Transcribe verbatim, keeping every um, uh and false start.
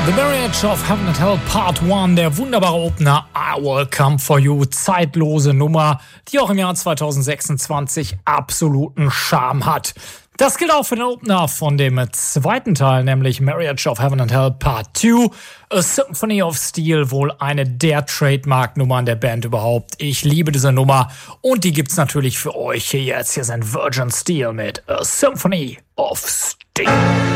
The Marriage of Heaven and Hell Part eins, der wunderbare Opener I Will Come For You, zeitlose Nummer, die auch im Jahr zwanzig sechsundzwanzig absoluten Charme hat. Das gilt auch für den Opener von dem zweiten Teil, nämlich Marriage of Heaven and Hell Part zwei, A Symphony of Steel, wohl eine der Trademark-Nummern der Band überhaupt. Ich liebe diese Nummer und die gibt's natürlich für euch hier jetzt. Hier sind Virgin Steel mit A Symphony of Steel.